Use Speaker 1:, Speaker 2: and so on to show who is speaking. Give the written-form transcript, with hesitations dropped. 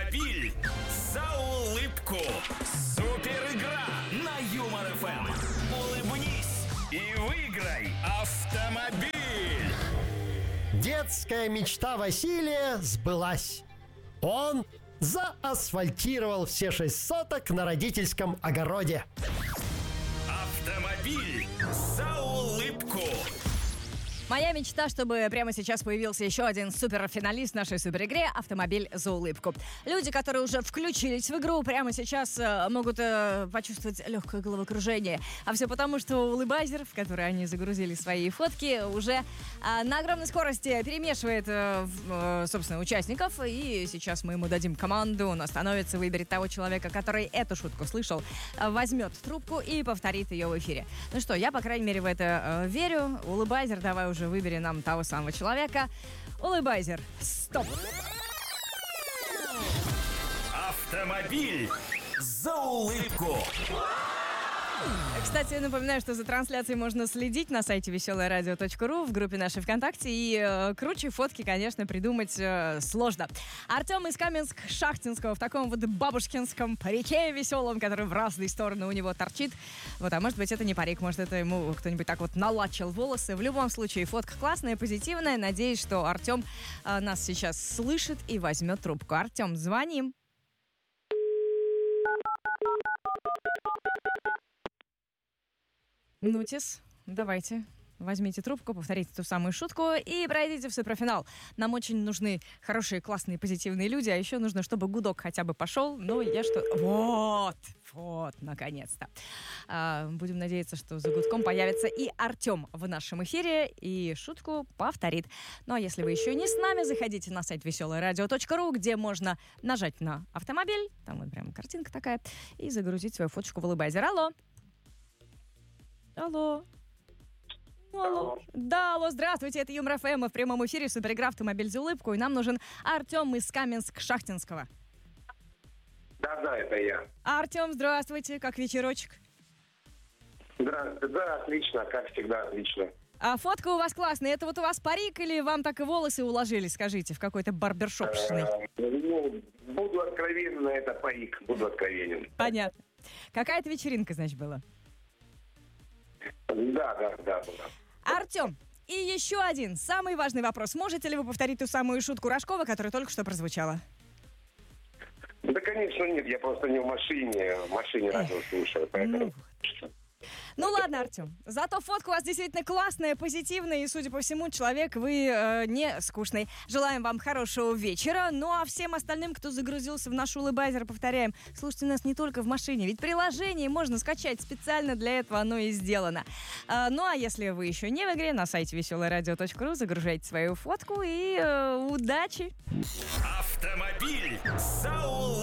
Speaker 1: Автомобиль за улыбку. Супер игра на Юмор ФМ. Улыбнись и выиграй автомобиль.
Speaker 2: Детская мечта Василия сбылась. Он заасфальтировал все 6 соток на родительском огороде.
Speaker 1: Автомобиль за улыбку.
Speaker 3: Моя мечта, чтобы прямо сейчас появился еще один суперфиналист в нашей суперигре «Автомобиль за улыбку». Люди, которые уже включились в игру, прямо сейчас могут почувствовать легкое головокружение. А все потому, что улыбайзер, в который они загрузили свои фотки, уже на огромной скорости перемешивает, собственно, участников. И сейчас мы ему дадим команду, он остановится, выберет того человека, который эту шутку слышал, возьмет трубку и повторит ее в эфире. Ну что, я, по крайней мере, в это верю. Улыбайзер, давай уже выбери нам того самого человека. Улыбайзер, стоп.
Speaker 1: Автомобиль за улыбку.
Speaker 3: Кстати, напоминаю, что за трансляцией можно следить на сайте веселорадио.ру, в группе нашей ВКонтакте. И круче фотки, конечно, придумать сложно. Артем из Каменск-Шахтинского в таком вот бабушкинском парике веселом, который в разные стороны у него торчит. Вот, а может быть, это не парик, может, это ему кто-нибудь так вот налачил волосы. В любом случае, фотка классная, позитивная. Надеюсь, что Артем нас сейчас слышит и возьмет трубку. Артем, звоним. Нутис, давайте, возьмите трубку, повторите ту самую шутку и пройдите в суперфинал. Нам очень нужны хорошие, классные, позитивные люди, а еще нужно, чтобы гудок хотя бы пошел. Ну, я что... Вот, наконец-то. Будем надеяться, что за гудком появится и Артем в нашем эфире и шутку повторит. Ну, а если вы еще не с нами, заходите на сайт веселорадио.ру, где можно нажать на автомобиль, там вот прям картинка такая, и загрузить свою фоточку в улыбайзер. Алло. Алло. Алло. Да, алло, здравствуйте, это Юмор ФМ, в прямом эфире суперигра «Автомобиль за улыбку», и нам нужен Артем из Каменск-Шахтинского.
Speaker 4: Да, это я.
Speaker 3: Артем, здравствуйте, как вечерочек?
Speaker 4: Здравствуйте, да, отлично, как всегда, отлично.
Speaker 3: А фотка у вас классная, это вот у вас парик или вам так и волосы уложили, скажите, в какой-то барбершопшный?
Speaker 4: Буду откровенен, это парик, буду откровенен.
Speaker 3: Понятно. Какая-то вечеринка, значит, была?
Speaker 4: Да, была.
Speaker 3: Артем, и еще один, самый важный вопрос. Можете ли вы повторить ту самую шутку Рожкова, которая только что прозвучала?
Speaker 4: Да, конечно, нет, я просто не в машине радио слушаю, поэтому...
Speaker 3: Ну ладно, Артем, зато фотка у вас действительно классная, позитивная, и, судя по всему, человек вы не скучный. Желаем вам хорошего вечера. Ну а всем остальным, кто загрузился в наш улыбайзер, повторяем, слушайте нас не только в машине, ведь приложение можно скачать специально для этого, оно и сделано. Ну а если вы еще не в игре, на сайте веселорадио.ру загружайте свою фотку и удачи!
Speaker 1: Автомобиль за улыбку.